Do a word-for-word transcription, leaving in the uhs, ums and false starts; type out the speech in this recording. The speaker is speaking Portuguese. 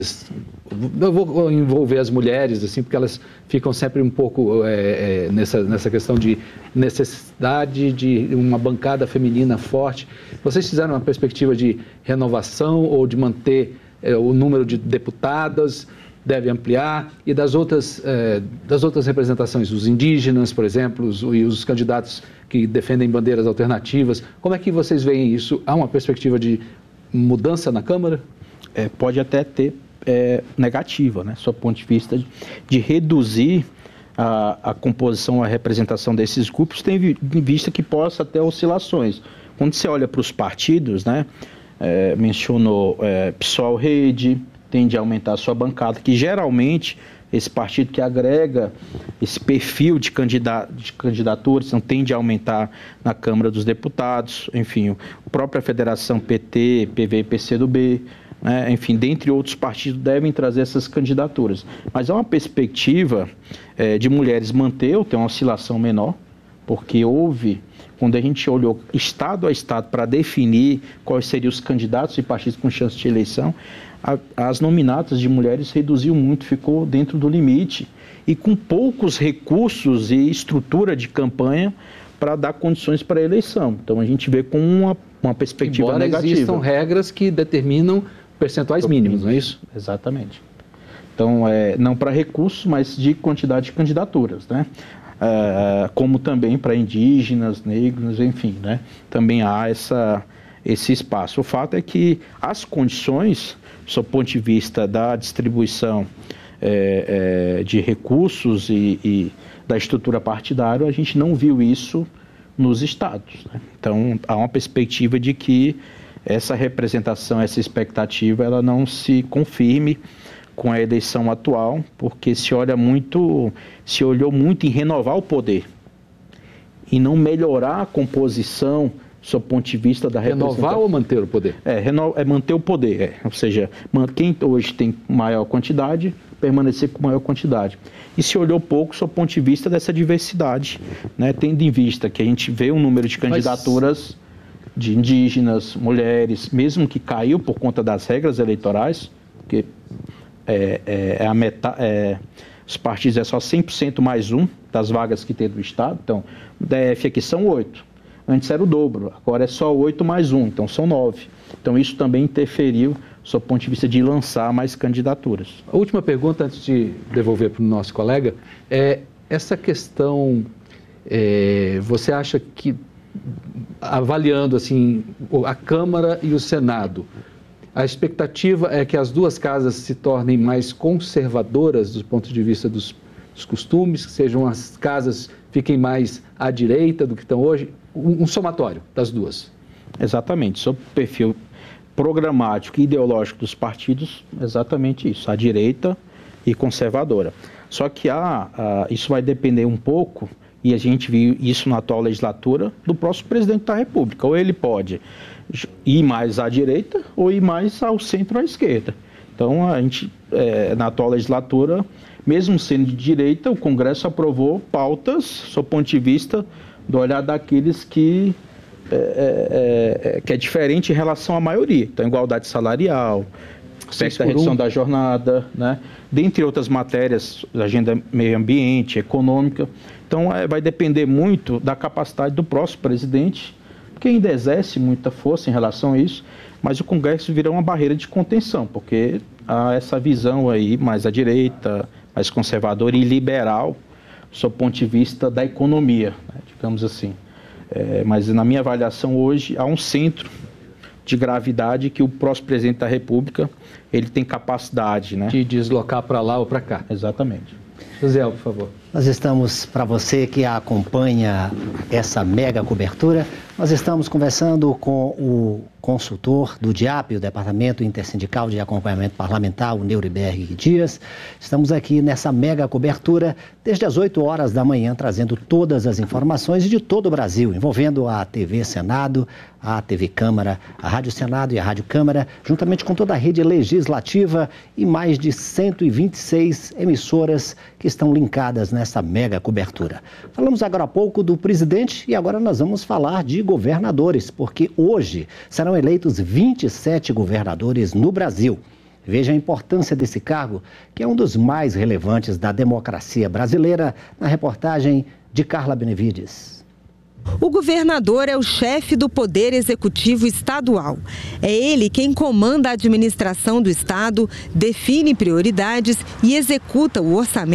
Eu vou envolver as mulheres, assim, porque elas ficam sempre um pouco é, é, nessa, nessa questão de necessidade de uma bancada feminina forte. Vocês fizeram uma perspectiva de renovação ou de manter é, o número de deputadas, deve ampliar, e das outras, é, das outras representações, os indígenas, por exemplo, os, e os candidatos que defendem bandeiras alternativas, como é que vocês veem isso? Há uma perspectiva de mudança na Câmara? É, pode até ter é, negativa, né, sob o ponto de vista de, de reduzir a, a composição, a representação desses grupos, tendo em vista que possa ter oscilações. Quando você olha para os partidos, né, é, mencionou é, PSOL, Rede, tende a aumentar a sua bancada, que geralmente esse partido que agrega esse perfil de, candidata, de candidaturas, então, tende a aumentar na Câmara dos Deputados, enfim, a própria Federação P T, P V e P C do B, né, enfim, dentre outros partidos devem trazer essas candidaturas. Mas há uma perspectiva é, de mulheres manter ou ter uma oscilação menor, porque houve, quando a gente olhou estado a estado para definir quais seriam os candidatos e partidos com chance de eleição, a, as nominatas de mulheres reduziu muito, ficou dentro do limite e com poucos recursos e estrutura de campanha para dar condições para a eleição. Então a gente vê com uma, uma perspectiva Embora negativa. Existam regras que determinam percentuais mínimos, não é isso? Exatamente. Então, é, não para recursos, mas de quantidade de candidaturas, né? É, como também para indígenas, negros, enfim, né? Também há essa, esse espaço. O fato é que as condições, do ponto de vista da distribuição é, é, de recursos e, e da estrutura partidária, a gente não viu isso nos estados, né? Então, há uma perspectiva de que essa representação, essa expectativa, ela não se confirme com a eleição atual, porque se olha muito, se olhou muito em renovar o poder e não melhorar a composição do ponto de vista da representação. Renovar ou manter o poder? É, reno, é manter o poder, é. Ou seja, quem hoje tem maior quantidade, permanecer com maior quantidade. E se olhou pouco do ponto de vista dessa diversidade, né, tendo em vista que a gente vê um número de candidaturas... Mas... de indígenas, mulheres, mesmo que caiu por conta das regras eleitorais, porque é, é, é a meta, é, os partidos é só cem por cento mais um das vagas que tem do Estado, então o D F aqui são oito, antes era o dobro, agora é só oito mais um, então são nove. Então isso também interferiu do ponto de vista de lançar mais candidaturas. A última pergunta, antes de devolver para o nosso colega, é essa questão, é, você acha que avaliando assim a Câmara e o Senado, a expectativa é que as duas casas se tornem mais conservadoras do ponto de vista dos, dos costumes, que sejam as casas fiquem mais à direita do que estão hoje, um, um somatório das duas. Exatamente, sob o perfil programático e ideológico dos partidos, exatamente isso, à direita e conservadora. Só que há, há, isso vai depender um pouco, e a gente viu isso na atual legislatura, do próximo presidente da República. Ou ele pode ir mais à direita ou ir mais ao centro ou à esquerda. Então, a gente, é, na atual legislatura, mesmo sendo de direita, o Congresso aprovou pautas, sob o ponto de vista do olhar daqueles que é, é, é, que é diferente em relação à maioria. Então, igualdade salarial, aspecto da redução da jornada, né? Dentre outras matérias, agenda meio ambiente, econômica. Então, é, vai depender muito da capacidade do próximo presidente, que ainda exerce muita força em relação a isso, mas o Congresso virá uma barreira de contenção, porque há essa visão aí mais à direita, mais conservadora e liberal, sob o ponto de vista da economia, né, digamos assim. É, mas na minha avaliação hoje, há um centro de gravidade que o próximo presidente da República, ele tem capacidade, né, de deslocar para lá ou para cá. Exatamente. José, por favor. Nós estamos, para você que acompanha essa mega cobertura, nós estamos conversando com o consultor do D I A P, o Departamento Intersindical de Acompanhamento Parlamentar, o Neuriberg Dias. Estamos aqui nessa mega cobertura desde as oito horas da manhã, trazendo todas as informações de todo o Brasil, envolvendo a T V Senado, a T V Câmara, a Rádio Senado e a Rádio Câmara, juntamente com toda a rede legislativa e mais de cento e vinte e seis emissoras que estão linkadas nessa mega cobertura. Falamos agora há pouco do presidente e agora nós vamos falar de governadores, porque hoje serão eleitos vinte e sete governadores no Brasil. Veja a importância desse cargo, que é um dos mais relevantes da democracia brasileira, na reportagem de Carla Benevides. O governador é o chefe do Poder Executivo Estadual. É ele quem comanda a administração do Estado, define prioridades e executa o orçamento